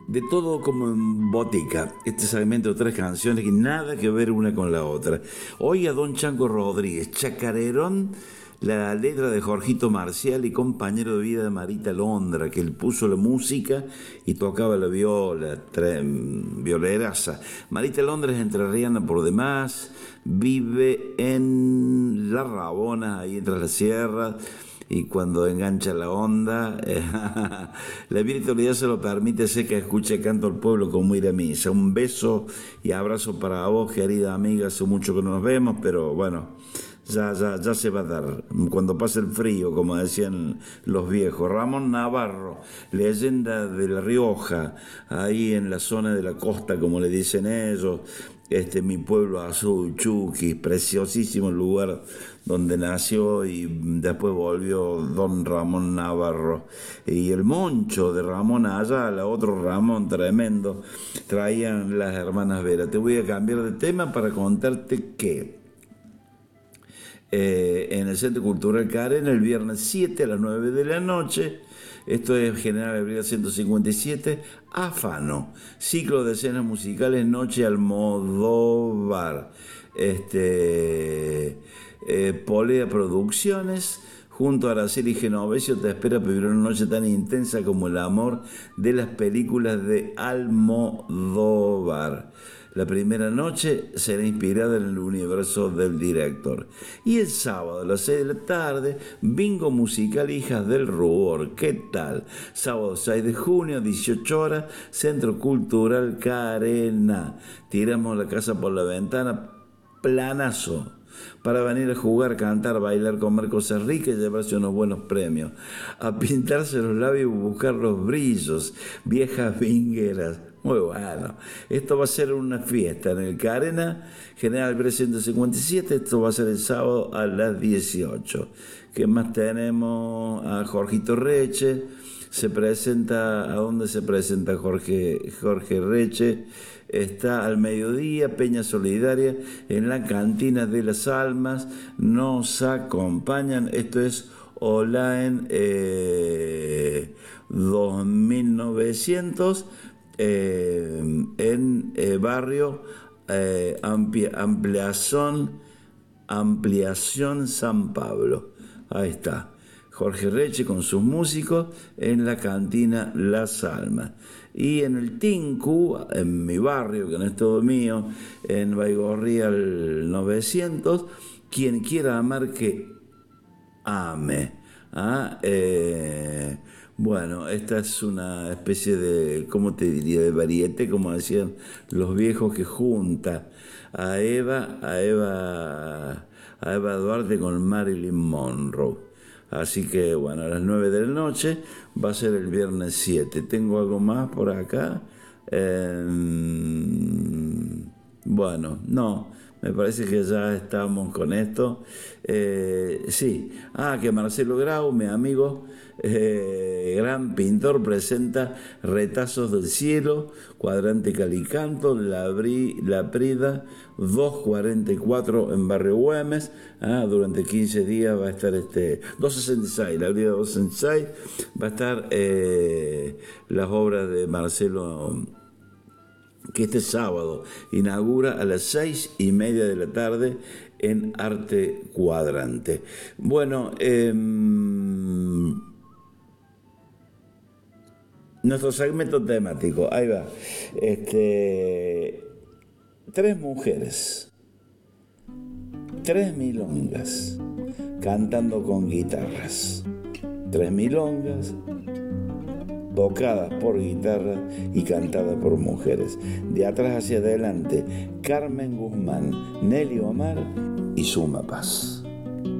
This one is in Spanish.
De todo como en botica, este segmento de tres canciones que nada que ver una con la otra. Hoy a Don Chango Rodríguez, Chacarerón, la letra de Jorgito Marcial y compañero de vida de Marita Londra, que él puso la música y tocaba la viola, violeraza. Marita Londra es entrerriana por demás, vive en La Rabona, ahí entre las sierras. Y cuando engancha la onda, la virtualidad se lo permite, sé que escuche Canto al Pueblo como ir a misa. Un beso y abrazo para vos, querida amiga, hace mucho que no nos vemos, pero bueno, ya se va a dar, cuando pase el frío, como decían los viejos. Ramón Navarro, leyenda de La Rioja, ahí en la zona de la costa, como le dicen ellos, mi pueblo azul, Chuquis, preciosísimo lugar donde nació y después volvió don Ramón Navarro. Y el Moncho de Ramón Ayala, otro Ramón tremendo, traían las hermanas Vera. Te voy a cambiar de tema para contarte que en el Centro Cultural Karen, el viernes 7 a las 9 de la noche, esto es General Abril 157, Afano, ciclo de escenas musicales, Noche Almodóvar, Polea Producciones, junto a Araceli Genovesio, te espera vivir una noche tan intensa como el amor de las películas de Almodóvar. La primera noche será inspirada en el universo del director. Y el sábado a las 6 de la tarde, bingo musical Hijas del Rubor. ¿Qué tal? Sábado 6 de junio, 18 horas, Centro Cultural Carena. Tiramos la casa por la ventana, planazo, para venir a jugar, cantar, bailar, comer cosas ricas y llevarse unos buenos premios, a pintarse los labios y buscar los brillos, viejas vingueras. Muy bueno, esto va a ser una fiesta en el Carena, General 357, esto va a ser el sábado a las 18. ¿Qué más tenemos? A Jorgito Reche, se presenta, ¿a dónde se presenta Jorge Reche? Está al mediodía, Peña Solidaria, en la Cantina de las Almas, nos acompañan, esto es Olaen 2900, en barrio Ampliación San Pablo. Ahí está Jorge Reche con sus músicos en la Cantina Las Almas. Y en el Tinku, en mi barrio, que no es todo mío, en Baigorría al 900, quien quiera amar que ame. Bueno, esta es una especie de, ¿cómo te diría?, de varieté, como decían los viejos, que junta a Eva Duarte con Marilyn Monroe. Así que bueno, a las 9 de la noche va a ser el viernes 7. ¿Tengo algo más por acá? Bueno, no, me parece que ya estamos con esto. Sí, que Marcelo Grau, mi amigo, gran pintor, presenta Retazos del Cielo, Cuadrante Calicanto, La Prida, 244 en Barrio Güemes. Durante 15 días va a estar 266, la Brida 266, va a estar las obras de Marcelo, que este sábado inaugura a las 6:30 de la tarde en Arte Cuadrante. Bueno, nuestro segmento temático, ahí va. Tres mujeres, tres milongas, cantando con guitarras. Tres milongas, tocadas por guitarra y cantadas por mujeres. De atrás hacia adelante, Carmen Guzmán, Nelly Omar y Suma Paz.